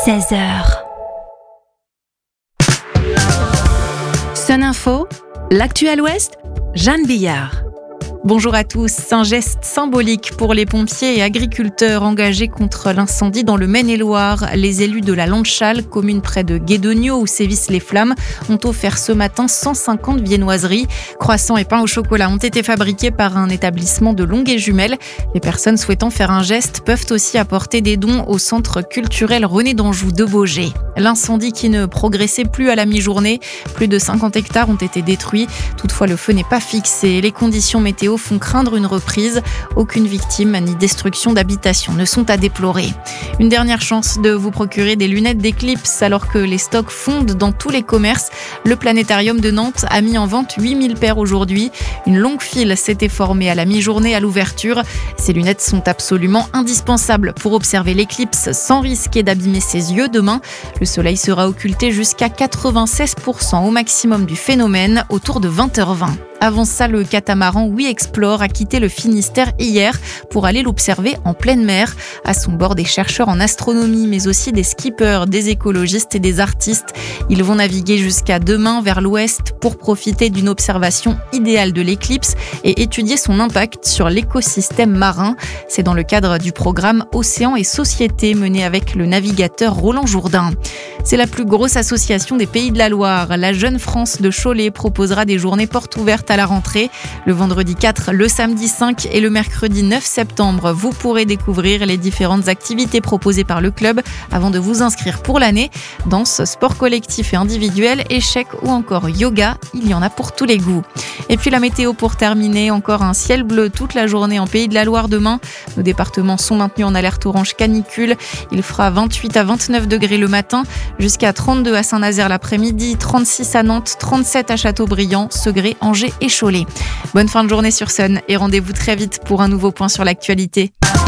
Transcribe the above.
16h. Sun Info, l'actu à l'Ouest, Jeanne Billard. Bonjour à tous. Un geste symbolique pour les pompiers et agriculteurs engagés contre l'incendie dans le Maine-et-Loire. Les élus de la Landchal, commune près de Guédonio où sévissent les flammes, ont offert ce matin 150 viennoiseries. Croissants et pains au chocolat ont été fabriqués par un établissement de Longué-Jumelles. Les personnes souhaitant faire un geste peuvent aussi apporter des dons au centre culturel René d'Anjou de Baugé. L'incendie qui ne progressait plus à la mi-journée, plus de 50 hectares ont été détruits. Toutefois, le feu n'est pas fixé. Les conditions météo font craindre une reprise. Aucune victime ni destruction d'habitation ne sont à déplorer. Une dernière chance de vous procurer des lunettes d'éclipse alors que les stocks fondent dans tous les commerces. Le planétarium de Nantes a mis en vente 8000 paires aujourd'hui. Une longue file s'était formée à la mi-journée à l'ouverture. Ces lunettes sont absolument indispensables pour observer l'éclipse sans risquer d'abîmer ses yeux demain. Le soleil sera occulté jusqu'à 96% au maximum du phénomène autour de 20h20. Avant ça, le catamaran We Explore a quitté le Finistère hier pour aller l'observer en pleine mer. À son bord, des chercheurs en astronomie, mais aussi des skippers, des écologistes et des artistes. Ils vont naviguer jusqu'à demain vers l'ouest pour profiter d'une observation idéale de l'éclipse et étudier son impact sur l'écosystème marin. C'est dans le cadre du programme Océan et Société mené avec le navigateur Roland Jourdain. C'est la plus grosse association des Pays de la Loire. La Jeune France de Cholet proposera des journées portes ouvertes à la rentrée. Le vendredi 4, le samedi 5 et le mercredi 9 septembre, vous pourrez découvrir les différentes activités proposées par le club avant de vous inscrire pour l'année. Danse, sport collectif et individuel, échecs ou encore yoga, il y en a pour tous les goûts. Et puis la météo pour terminer, encore un ciel bleu toute la journée en Pays de la Loire demain. Nos départements sont maintenus en alerte orange canicule. Il fera 28 à 29 degrés le matin, jusqu'à 32 à Saint-Nazaire l'après-midi, 36 à Nantes, 37 à Châteaubriand, Segré, Angers et Cholet. Bonne fin de journée sur Sun et rendez-vous très vite pour un nouveau point sur l'actualité.